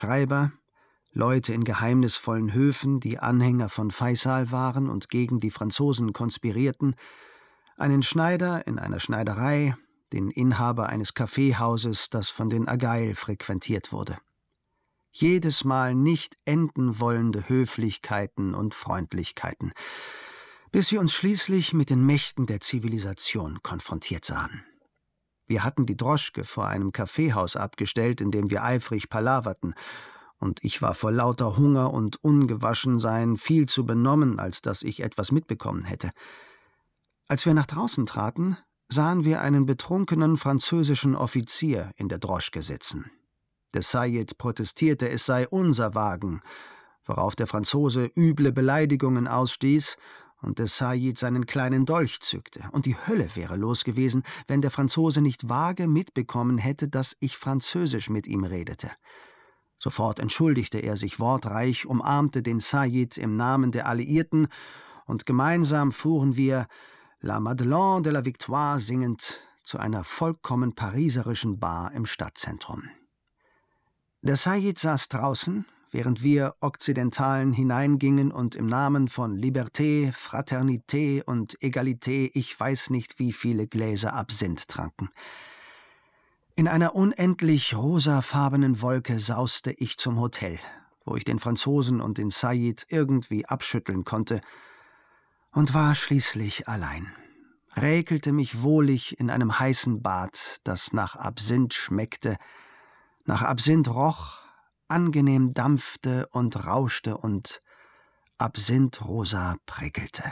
Schreiber, Leute in geheimnisvollen Höfen, die Anhänger von Faisal waren und gegen die Franzosen konspirierten, einen Schneider in einer Schneiderei, den Inhaber eines Kaffeehauses, das von den Argyle frequentiert wurde. Jedes Mal nicht enden wollende Höflichkeiten und Freundlichkeiten, bis wir uns schließlich mit den Mächten der Zivilisation konfrontiert sahen. Wir hatten die Droschke vor einem Kaffeehaus abgestellt, in dem wir eifrig palaverten, und ich war vor lauter Hunger und Ungewaschensein viel zu benommen, als dass ich etwas mitbekommen hätte. Als wir nach draußen traten, sahen wir einen betrunkenen französischen Offizier in der Droschke sitzen. Der Said protestierte, es sei unser Wagen, worauf der Franzose üble Beleidigungen ausstieß und der Said seinen kleinen Dolch zückte, und die Hölle wäre los gewesen, wenn der Franzose nicht vage mitbekommen hätte, dass ich Französisch mit ihm redete. Sofort entschuldigte er sich wortreich, umarmte den Said im Namen der Alliierten, und gemeinsam fuhren wir La Madeleine de la Victoire singend zu einer vollkommen pariserischen Bar im Stadtzentrum. Der Said saß draußen, während wir Okzidentalen hineingingen und im Namen von Liberté, Fraternité und Egalité ich weiß nicht wie viele Gläser Absinth tranken. In einer unendlich rosafarbenen Wolke sauste ich zum Hotel, wo ich den Franzosen und den Said irgendwie abschütteln konnte, und war schließlich allein, räkelte mich wohlig in einem heißen Bad, das nach Absinth schmeckte, nach Absinth roch, angenehm dampfte und rauschte und absinthrosa prickelte.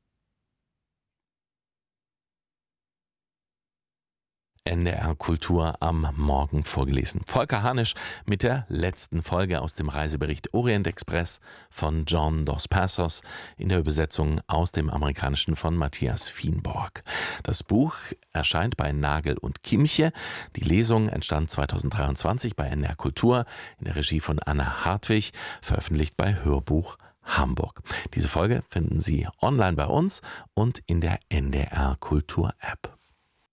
NDR Kultur am Morgen vorgelesen. Volker Hanisch mit der letzten Folge aus dem Reisebericht Orient Express von John Dos Passos in der Übersetzung aus dem Amerikanischen von Matthias Fienborg. Das Buch erscheint bei Nagel und Kimche. Die Lesung entstand 2023 bei NDR Kultur in der Regie von Anna Hartwig, veröffentlicht bei Hörbuch Hamburg. Diese Folge finden Sie online bei uns und in der NDR Kultur App.